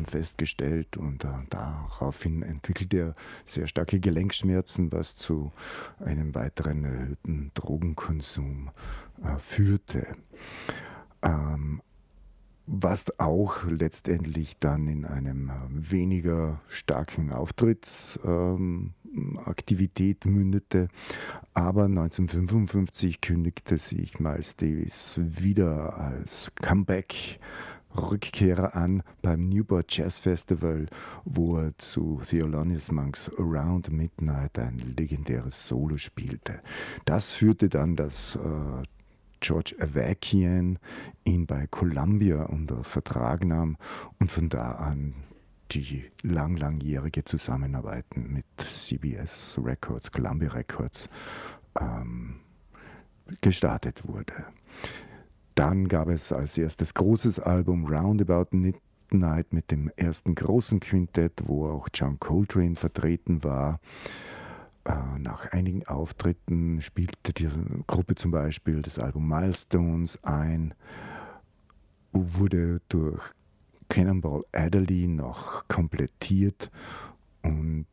dann festgestellt und daraufhin entwickelte er sehr starke Gelenkschmerzen, was zu einem weiteren erhöhten Drogenkonsum führte. Was auch letztendlich dann in einem weniger starken Auftrittsaktivität mündete. Aber 1955 kündigte sich Miles Davis wieder als Comeback-Rückkehrer an beim Newport Jazz Festival, wo er zu Thelonious Monk's Around Midnight ein legendäres Solo spielte. Das führte dann, dass George Avakian ihn bei Columbia unter Vertrag nahm und von da an die langjährige Zusammenarbeit mit CBS Records, Columbia Records gestartet wurde. Dann gab es als erstes großes Album Roundabout Midnight mit dem ersten großen Quintett, wo auch John Coltrane vertreten war. Nach einigen Auftritten spielte die Gruppe zum Beispiel das Album Milestones ein, wurde durch Cannonball Adderley noch komplettiert und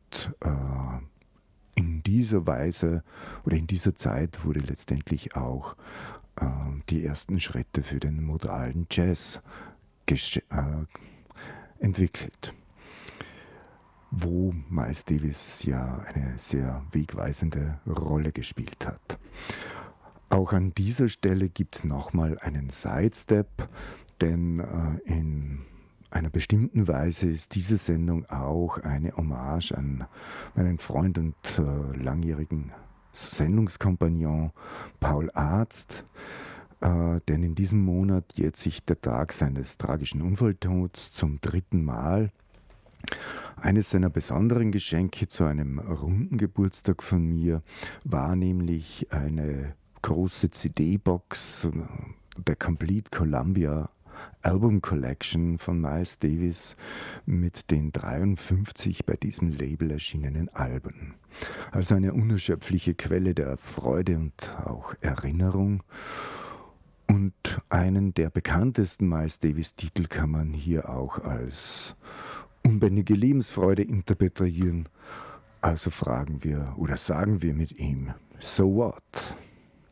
in dieser Weise oder in dieser Zeit wurde letztendlich auch die ersten Schritte für den modalen Jazz entwickelt, wo Miles Davis ja eine sehr wegweisende Rolle gespielt hat. Auch an dieser Stelle gibt es nochmal einen Sidestep, denn in einer bestimmten Weise ist diese Sendung auch eine Hommage an meinen Freund und langjährigen Sendungskompagnon Paul Arzt, denn in diesem Monat jährt sich der Tag seines tragischen Unfalltods zum 3. Mal. Eines seiner besonderen Geschenke zu einem runden Geburtstag von mir war nämlich eine große CD-Box der Complete Columbia Album Collection von Miles Davis mit den 53 bei diesem Label erschienenen Alben. Also eine unerschöpfliche Quelle der Freude und auch Erinnerung. Und einen der bekanntesten Miles Davis-Titel kann man hier auch als unbändige Lebensfreude interpretieren. Also fragen wir oder sagen wir mit ihm, so what?